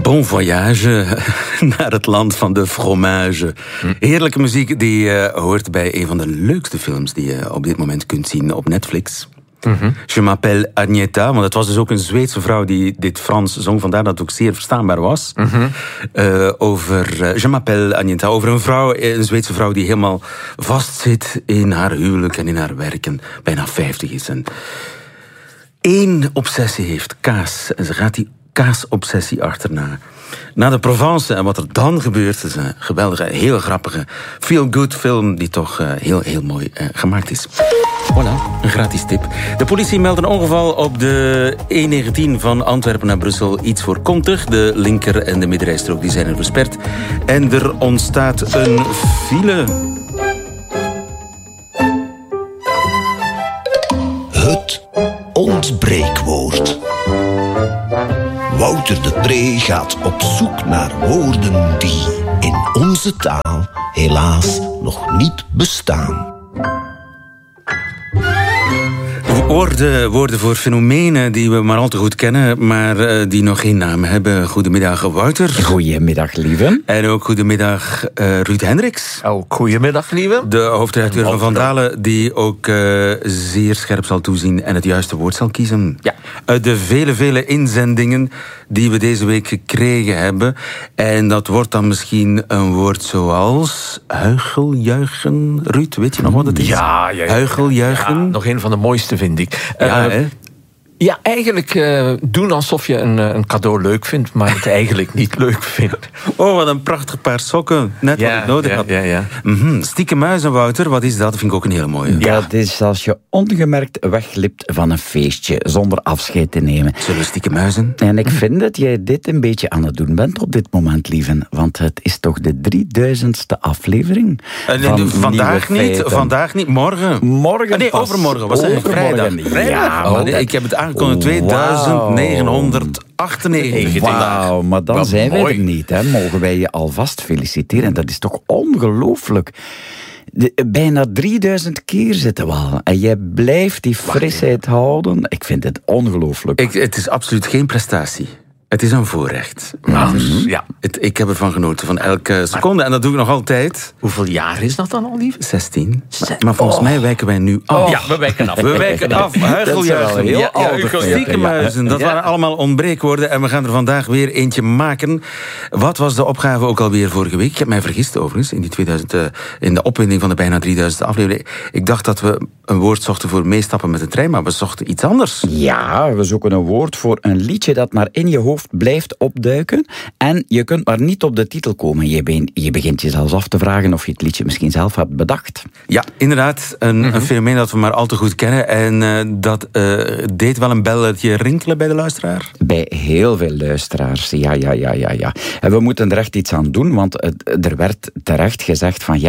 Bon voyage naar het land van de fromage. Heerlijke muziek die hoort bij een van de leukste films die je op dit moment kunt zien op Netflix. Je m'appelle Agneta, want het was dus ook een Zweedse vrouw die dit Frans zong, vandaar dat het ook zeer verstaanbaar was. Je m'appelle Agneta, over een Zweedse vrouw die helemaal vastzit in haar huwelijk en in haar werk en bijna 50 is. En één obsessie heeft, kaas. En ze gaat die kaasobsessie achterna. Na de Provence en wat er dan gebeurt, is een geweldige, heel grappige, feel-good film die toch heel mooi gemaakt is. Voilà, een gratis tip. De politie meldt een ongeval op de E19 van Antwerpen naar Brussel. Iets voorkomtig. De linker- en de middenrijstrook die zijn er versperd. En er ontstaat een file. Het ontbreekwoord. Wouter de Pre gaat op zoek naar woorden die in onze taal helaas nog niet bestaan. Woorden voor fenomenen die we maar al te goed kennen, maar die nog geen naam hebben. Goedemiddag, Wouter. Goedemiddag, lieve. En ook goedemiddag, Ruud Hendricks. Ook goedemiddag, lieve. De hoofdredacteur van Van Dalen, die ook zeer scherp zal toezien en het juiste woord zal kiezen. Ja. Uit de vele inzendingen die we deze week gekregen hebben. En dat wordt dan misschien een woord zoals huicheljuichen. Ruud, weet je nog wat het is? Ja. Huicheljuichen. Ja, nog een van de mooiste, vind ik. Hè? Ja, eigenlijk doen alsof je een cadeau leuk vindt, maar het eigenlijk niet leuk vindt. Oh, wat een prachtig paar sokken. Net wat ik nodig had. Ja. Stiekem muizen, Wouter, wat is dat? Dat vind ik ook een hele mooie. Ja. Dat is als je ongemerkt wegglipt van een feestje, zonder afscheid te nemen. Zullen we stiekem muizen? En ik vind dat jij dit een beetje aan het doen bent op dit moment, lieve. Want het is toch de 3000ste aflevering Vandaag niet, morgen. Morgen nee, pas. overmorgen. Was het vrijdag? Ja, ik heb het aangekondigd 2998. Wauw, maar dan zijn wij er niet. Hè. Mogen wij je alvast feliciteren. Dat is toch ongelooflijk. Bijna 3000 keer zitten we al. En jij blijft die frisheid houden. Ik vind het ongelooflijk. Het is absoluut geen prestatie. Het is een voorrecht. Ja. Ik heb ervan genoten, van elke seconde. En dat doe ik nog altijd. Hoeveel jaar is dat dan al, lief? 16. Maar volgens mij wijken wij nu af. Ja, we wijken af. We wijken af. Huicheljuichen. Heel Stiekenmuizen. Dat waren allemaal ontbreekwoorden. En we gaan er vandaag weer eentje maken. Wat was de opgave ook alweer vorige week? Ik heb mij vergist overigens in de opwinding van de bijna 3000e aflevering. Ik dacht dat we een woord zochten voor meestappen met de trein, maar we zochten iets anders. Ja, we zoeken een woord voor een liedje dat maar in je hoofd blijft opduiken. En je kunt maar niet op de titel komen. Je begint jezelf af te vragen of je het liedje misschien zelf hebt bedacht. Ja, inderdaad. Een fenomeen dat we maar al te goed kennen. En dat deed wel een belletje rinkelen bij de luisteraar. Bij heel veel luisteraars, ja. En we moeten er echt iets aan doen, want er werd terecht gezegd van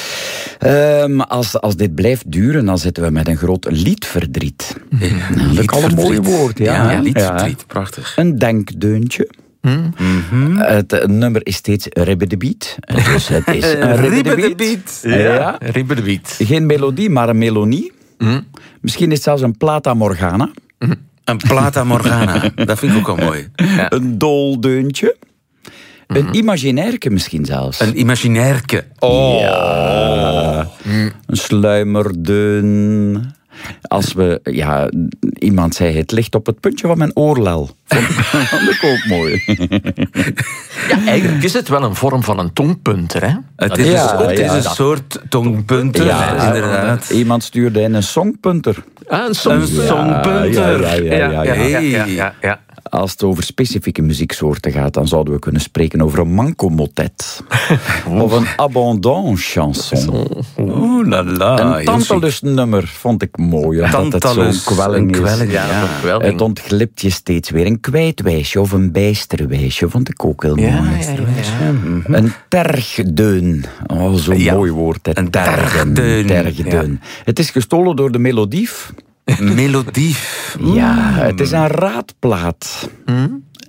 als dit blijft duren, dan zitten we met een groot liedverdriet. Dat is al een mooi woord. Ja, liedverdriet. Prachtig. Een denkdeuntje. Het nummer is steeds Ribbe de Beat. Dus het is een Ribbe de Beat. Ja, Ribbe de Beat. Geen melodie, maar een melonie. Misschien is het zelfs een Plata Morgana. Een Plata Morgana. Dat vind ik ook wel mooi. Ja. Een doldeuntje. Een imaginairke misschien zelfs. Een imaginairke. Oh. Ja. Een sluimerdeun. Als iemand zei, het ligt op het puntje van mijn oorlel. Vond ik ook mooi. Ja, eigenlijk is het wel een vorm van een tongpunter, hè? Het is een soort tongpunter, inderdaad. Iemand stuurde in een songpunter. Een songpunter. Ja. Als het over specifieke muzieksoorten gaat, dan zouden we kunnen spreken over een manco-motet. Of een abandon chanson. Oeh la la. Een tantalus-nummer vond ik mooi, omdat het zo'n kwelling is. Het ontglipt je steeds weer. Een kwijtwijsje of een bijsterwijsje vond ik ook heel mooi. Een tergdeun. Oh, zo'n mooi woord. Een tergdeun. Het is gestolen door de melodief. Melodief. Ja, het is een raadplaat.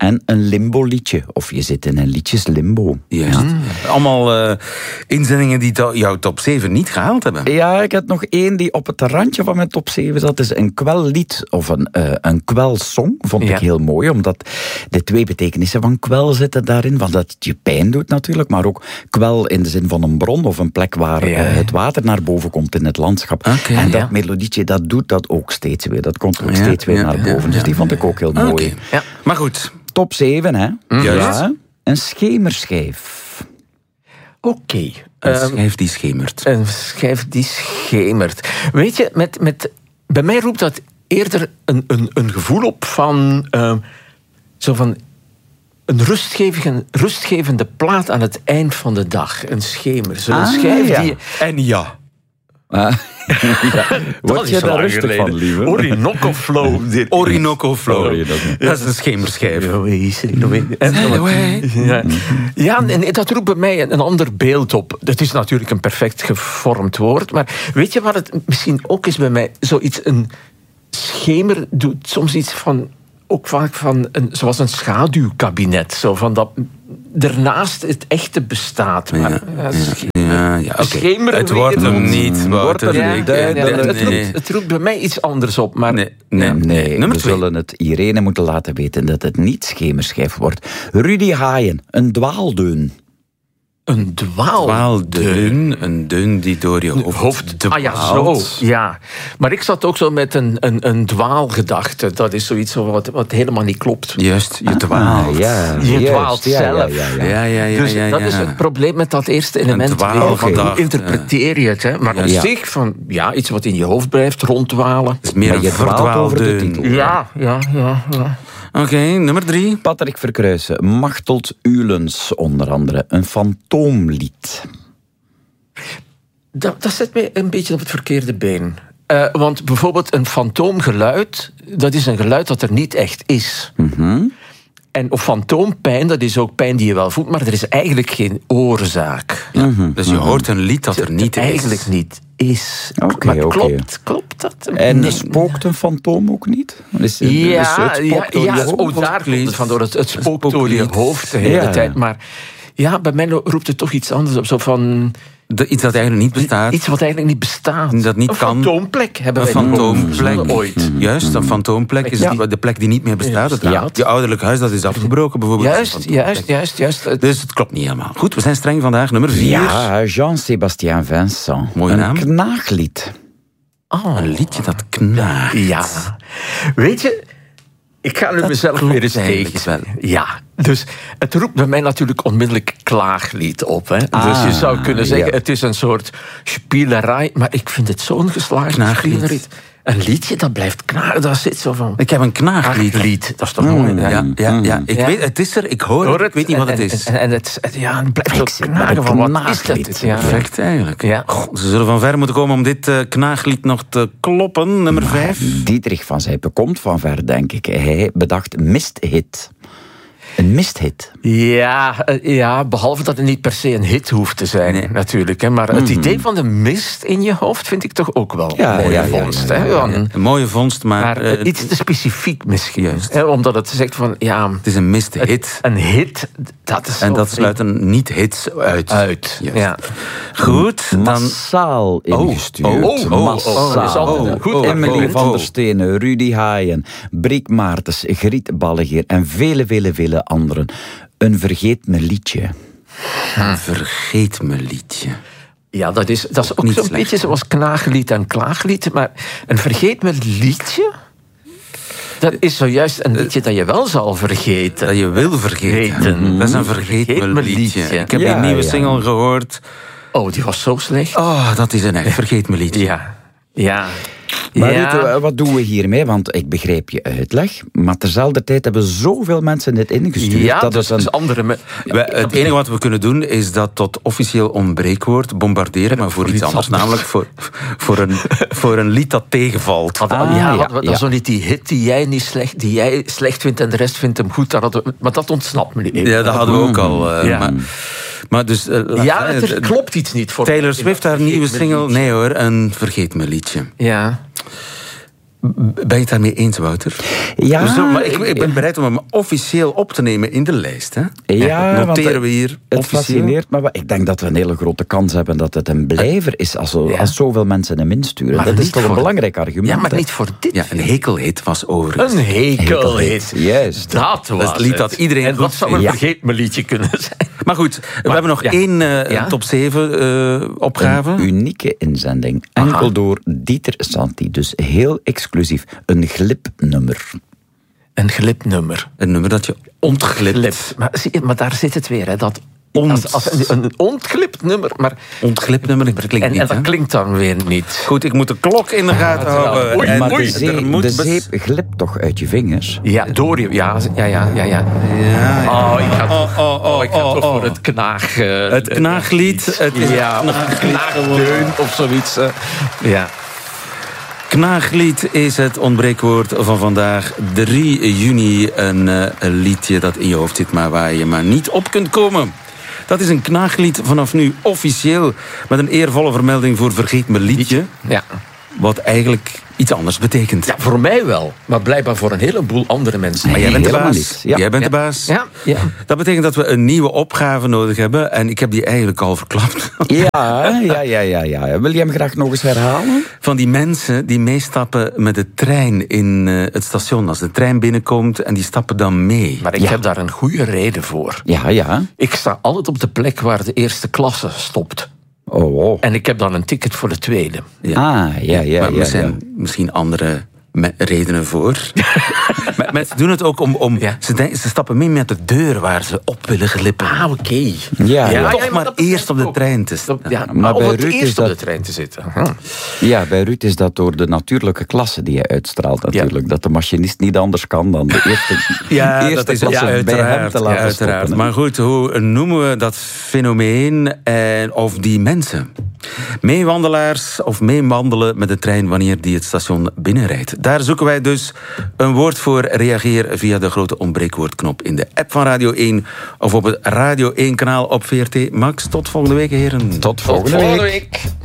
En een limbo-liedje. Of je zit in een liedjeslimbo. Juist. Allemaal inzendingen die jouw top 7 niet gehaald hebben. Ja, ik had nog één die op het randje van mijn top 7 zat. Dat is een kwellied of een kwelsong. Vond ik heel mooi, omdat de 2 betekenissen van kwel zitten daarin. Want dat het je pijn doet natuurlijk, maar ook kwel in de zin van een bron of een plek waar het water naar boven komt in het landschap. Okay, en dat melodietje, dat doet dat ook steeds weer. Dat komt ook steeds weer naar boven. Dus die vond ik ook heel mooi. Ja. Maar goed. Top 7, hè? Juist. Ja, een schemerschijf. Oké. Een schijf die schemert. Een schijf die schemert. Weet je, bij mij roept dat eerder een gevoel op van... zo van een rustgevende plaat aan het eind van de dag. Een schemer. Zo'n schijf die... En ja. Word je daar rustig van, lieve? Orinoco Flow. Orinoco Flow. Dat is een schemerschijf. Ja, en dat roept bij mij een ander beeld op. Het is natuurlijk een perfect gevormd woord. Maar weet je wat het misschien ook is bij mij? Zoiets, een schemer doet soms iets van... Ook vaak van zoals een schaduwkabinet. Zo van dat ernaast het echte bestaat. Maar, het wordt hem niet. Het roept bij mij iets anders op. Maar nee, we zullen het Irene moeten laten weten dat het niet schemerschijf wordt. Rudy Haaien, een dwaaldeun. Een dwaaldeun? Een deun die door je hoofd dwaalt. Ah ja, zo. Ja. Maar ik zat ook zo met een dwaalgedachte. Dat is zoiets wat helemaal niet klopt. Juist, je dwaalt. Je dwaalt zelf. Dus dat is het probleem met dat eerste element. Hoe interpreteer je het? Hè? Maar op zich, van iets wat in je hoofd blijft ronddwalen. Het is meer een verdwaaldeun. Ja. Oké, nummer 3. Patrick Verkruijsen, Machteld Ulens onder andere. Een fantoomlied. Dat zet mij een beetje op het verkeerde been. Want bijvoorbeeld een fantoomgeluid, dat is een geluid dat er niet echt is. Of fantoompijn, dat is ook pijn die je wel voelt, maar er is eigenlijk geen oorzaak. Dus je hoort een lied dat er niet is. Eigenlijk niet is. Maar klopt dat? En spookt een fantoom ook niet? Daar komt het van door. Het spookt door je hoofd de hele tijd. Maar bij mij roept het toch iets anders op. Zo van... Iets dat eigenlijk niet bestaat. Iets wat eigenlijk niet bestaat. Dat niet een kan. Fantoomplek hebben wij fantoomplek ooit. Juist, een fantoomplek is de plek die niet meer bestaat. Je ouderlijk huis dat is afgebroken bijvoorbeeld. Juist. Dus het klopt niet helemaal. Goed, we zijn streng vandaag. Nummer 4. Ja, Jean-Sébastien Vincent. Mooie naam. Een knaaglied. Een liedje dat knaagt. Ja. Weet je... Ik ga nu mezelf weer eens tegen. Ja, dus het roept bij mij natuurlijk onmiddellijk klaaglied op. Hè. Dus je zou kunnen zeggen, het is een soort spielerij, maar ik vind het zo'n geslaagd spielerij. Een liedje dat blijft knagen, dat zit zo van... Ik heb een knaaglied. Dat is toch mooi? Ja. Ik weet, het is er, ik hoor het, ik weet niet wat het is. En het blijft zo knagen van wat is dat? Perfect eigenlijk. Ja. Ze zullen van ver moeten komen om dit knaaglied nog te kloppen. Nummer 5. Dietrich van Zijpe komt van ver, denk ik. Hij bedacht misthit. Een misthit. Ja, behalve dat het niet per se een hit hoeft te zijn, natuurlijk. Hè. Maar het idee van de mist in je hoofd vind ik toch ook wel een mooie vondst. Een mooie vondst, maar iets te specifiek misschien. Hè, omdat het zegt van, het is een misthit. Een hit, dat is... En dat sluiten niet hits uit. Ja. Goed, dan... Massaal ingestuurd. Massaal. Goed. Emily van der Stenen, Rudy Haaien, Brik Maartens, Griet Ballegeer en vele anderen. Een vergeet me liedje. Een vergeet me liedje. Ja, dat is ook zo'n beetje zoals knaaglied en klaaglied. Maar een vergeet me liedje... Dat is zojuist een liedje dat je wel zal vergeten. Dat je wil vergeten. Dat is een vergeet me liedje. Ik heb die nieuwe single gehoord. Oh, die was zo slecht. Dat is een echt vergeet me liedje. Ja. Maar wat doen we hiermee? Want ik begrijp je uitleg, maar terzelfde tijd hebben zoveel mensen dit ingestuurd. Ja, dat is andere... Het enige wat we kunnen doen is dat tot officieel ontbreekwoord bombarderen, maar voor iets anders, namelijk voor een lied dat tegenvalt. Dat is zo niet die hit die jij slecht vindt en de rest vindt hem goed. Maar dat ontsnapt me niet. Ja, dat hadden we ook al. Maar dus, er klopt iets niet voor. Taylor Swift, haar nieuwe single. Nee hoor, een vergeet me liedje. Ja. Ben je het daarmee eens, Wouter? Ja. Maar ik ben bereid om hem officieel op te nemen in de lijst. Hè? Ja, noteren we hier het officieel. Fascineert me. Ik denk dat we een hele grote kans hebben dat het een blijver is als zoveel mensen hem insturen. Dat is toch een belangrijk argument. Ja, maar niet voor dit. Ja, een hekelhit was overigens. Een hekelhit. Juist. Dat was het lied dat iedereen... En wat zou een vergeet me liedje kunnen zijn? Maar goed, we hebben nog één top 7 opgave. Een unieke inzending. Enkel door Dieter Santi. Dus heel exclusief. Een glipnummer. Een glipnummer. Een nummer dat je ontglipt. Maar daar zit het weer, hè. Dat als een ontglipt nummer. Maar ontglipt nummer, dat klinkt niet. En dat klinkt dan weer niet. Goed, ik moet de klok in de gaten houden. Maar de zeep glipt toch uit je vingers? Ja, door je. Ja. Ik ga toch voor het knaag... het knaaglied. Het is een knaagdeun of zoiets. Ja. Knaaglied is het ontbreekwoord van vandaag. 3 juni, een liedje dat in je hoofd zit, maar waar je maar niet op kunt komen. Dat is een knaaglied vanaf nu officieel, met een eervolle vermelding voor Vergeet me liedje. Ja. Wat eigenlijk iets anders betekent. Ja, voor mij wel, maar blijkbaar voor een heleboel andere mensen. Maar jij bent de baas. Niet. Ja. Jij bent de baas. Ja. Dat betekent dat we een nieuwe opgave nodig hebben. En ik heb die eigenlijk al verklapt. Ja. Wil je hem graag nog eens herhalen? Van die mensen die meestappen met de trein in het station. Als de trein binnenkomt en die stappen dan mee. Maar ik heb daar een goede reden voor. Ja. Ik sta altijd op de plek waar de eerste klasse stopt. Oh. En ik heb dan een ticket voor de tweede. Ja. Maar er zijn misschien andere redenen voor. Mensen doen het ook om ze stappen mee met de deur waar ze op willen glippen. Oké. Toch maar eerst op de trein te staan. Maar bij Ruud is dat... op de trein te zitten. Ja, bij Ruud is dat door de natuurlijke klasse die hij uitstraalt natuurlijk. Ja. Dat de machinist niet anders kan dan de eerste dat is klasse bij hem te laten stoppen. Maar goed, hoe noemen we dat fenomeen of die mensen? Meewandelaars of meewandelen met de trein wanneer die het station binnenrijdt. Daar zoeken wij dus een woord voor. Reageer via de grote ontbreekwoordknop in de app van Radio 1 of op het Radio 1 kanaal op VRT Max. Tot volgende week, heren. Tot volgende week.